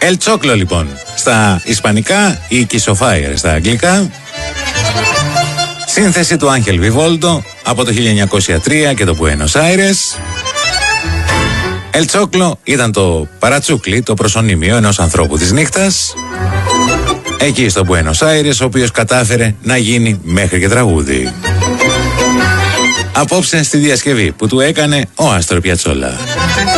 El Choclo λοιπόν στα ισπανικά ή Kiss of Fire στα αγγλικά. Σύνθεση του Άγχελ Βιβόλτο από το 1903 και το Buenos Aires. El Choclo ήταν το παρατσούκλι, το προσωνύμιο ενός ανθρώπου της νύχτας εκεί στο Buenos Aires, ο οποίος κατάφερε να γίνει μέχρι και τραγούδι. Απόψε στη διασκευή που του έκανε ο Άστορ Πιατσόλα.